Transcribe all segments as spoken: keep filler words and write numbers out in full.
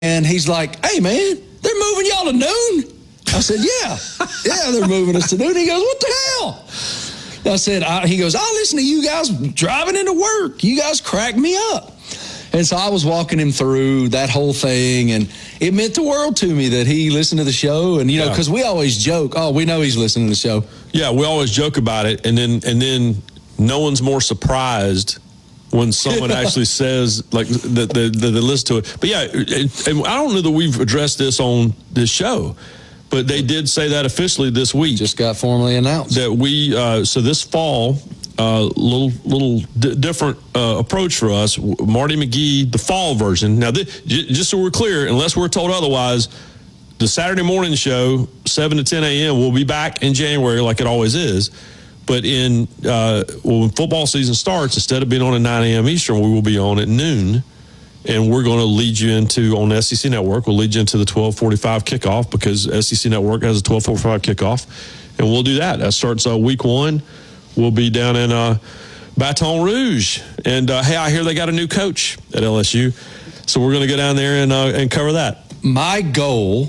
And he's like, hey, man, they're moving y'all to noon? I said, yeah. Yeah, they're moving us to noon. He goes, what the hell? I said, I, he goes, I listen to you guys driving into work. You guys crack me up. And so I was walking him through that whole thing, and it meant the world to me that he listened to the show. And, you know, because yeah. we always joke, oh, we know he's listening to the show. Yeah, we always joke about it, and then and then no one's more surprised when someone actually says, like, that they, they, they listen to it. But, yeah, and, and I don't know that we've addressed this on this show, but they did say that officially this week. Just got formally announced. That we, uh, so this fall, uh, little little d- different uh, approach for us, Marty McGee, the fall version. Now, this, j- just so we're clear, unless we're told otherwise, the Saturday morning show, seven to ten a.m., will be back in January like it always is. But in uh, well, when football season starts, instead of being on at nine a.m. Eastern, we will be on at noon. And we're going to lead you into, on the S E C Network, we'll lead you into the twelve forty-five kickoff because S E C Network has a twelve forty-five kickoff. And we'll do that. That starts uh, week one. We'll be down in uh, Baton Rouge. And, uh, hey, I hear they got a new coach at L S U. So we're going to go down there and, uh, and cover that. My goal,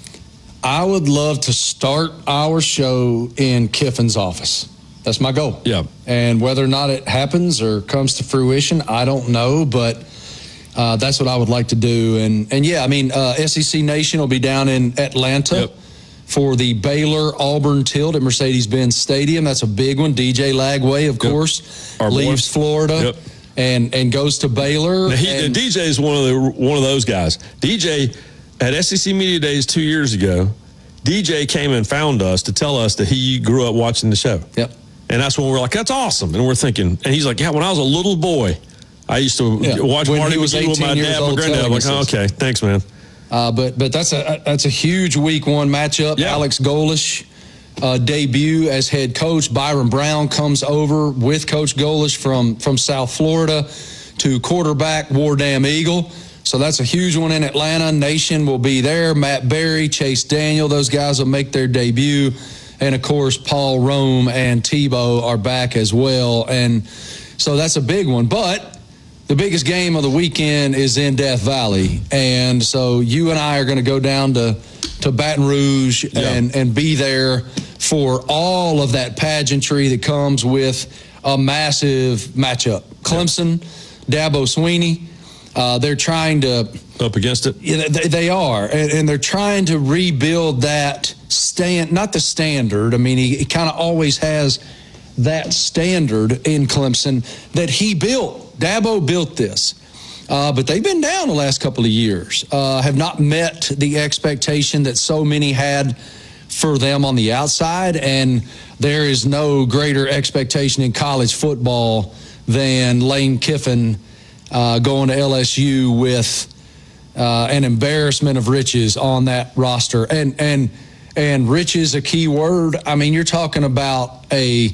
I would love to start our show in Kiffin's office. That's my goal. Yeah. And whether or not it happens or comes to fruition, I don't know, but uh, that's what I would like to do. And, and yeah, I mean, uh, S E C Nation will be down in Atlanta yep. for the Baylor-Auburn tilt at Mercedes-Benz Stadium. That's a big one. D J Lagway, of yep. course, Our leaves boy. Florida yep. and, and goes to Baylor. Now he, and, D J is one of the one of those guys. D J, at S E C Media Days two years ago, D J came and found us to tell us that he grew up watching the show. Yep. And that's when we're like, that's awesome. And we're thinking, and he's like, yeah, when I was a little boy, I used to yeah. watch when Marty McGee with my dad, my granddad. I'm like, oh, okay, thanks, man. Uh, but but that's a that's a huge week one matchup. Yeah. Alex Golesh uh, debut as head coach. Byron Brown comes over with Coach Golesh from from South Florida to quarterback War Damn Eagle. So that's a huge one in Atlanta. Nation will be there. Matt Berry, Chase Daniel, those guys will make their debut. And, of course, Paul Rome and Tebow are back as well. And so that's a big one. But the biggest game of the weekend is in Death Valley. And so you and I are going to go down to, to Baton Rouge yeah. and, and be there for all of that pageantry that comes with a massive matchup. Clemson, yeah. Dabo Swinney. Uh, they're trying to up against it. Yeah, they, they are, and, and they're trying to rebuild that stand. Not the standard. I mean, he, he kind of always has that standard in Clemson that he built. Dabo built this, uh, but they've been down the last couple of years. Uh, have not met the expectation that so many had for them on the outside, and there is no greater expectation in college football than Lane Kiffin. Uh, going to L S U with uh, an embarrassment of riches on that roster. And and and riches a key word. I mean, you're talking about a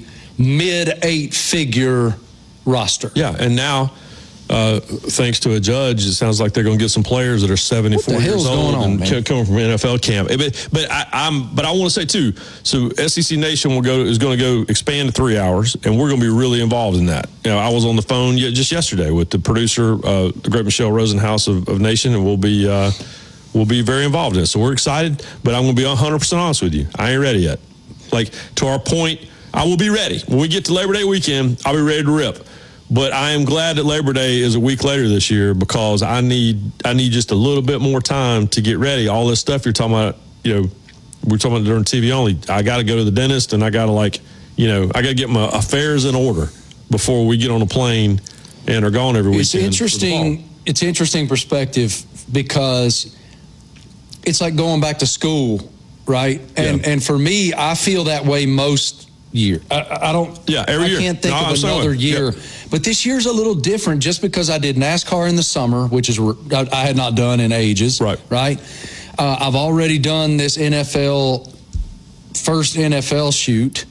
mid-eight-figure roster. Yeah, and now, uh, thanks to a judge, it sounds like they're going to get some players that are seventy-four years old on, and man? coming from N F L camp. But but I, I'm but I want to say too. So S E C Nation will go is going to go expand to three hours, and we're going to be really involved in that. You know, I was on the phone just yesterday with the producer, uh, the great Michelle Rosenhaus of, of Nation, and we'll be uh, we'll be very involved in it. So we're excited, but I'm going to be one hundred percent honest with you. I ain't ready yet. Like to our point, I will be ready when we get to Labor Day weekend. I'll be ready to rip. But I am glad that Labor Day is a week later this year because I need I need just a little bit more time to get ready. All this stuff you're talking about, you know, we're talking about during T V only. I got to go to the dentist and I got to like, you know, I got to get my affairs in order before we get on a plane and are gone every weekend. It's interesting. It's interesting perspective because it's like going back to school, right? And yeah. and for me, I feel that way most year. I, I don't. Yeah, every I year. can't think no, of I'm another saying. year. Yep. But this year's a little different just because I did NASCAR in the summer, which is I had not done in ages. Right. Right. Uh, I've already done this N F L first N F L shoot.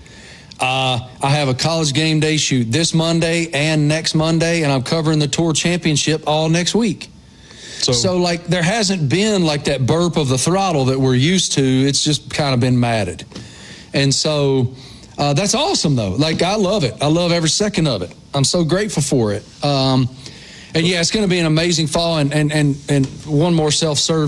Uh, I have a college game day shoot this Monday and next Monday, and I'm covering the Tour Championship all next week. So, so like, there hasn't been like that burp of the throttle that we're used to. It's just kind of been matted. And so uh, that's awesome, though. Like, I love it. I love every second of it. I'm so grateful for it. Um, and, yeah, it's going to be an amazing fall. And, and, and, and one more self-serve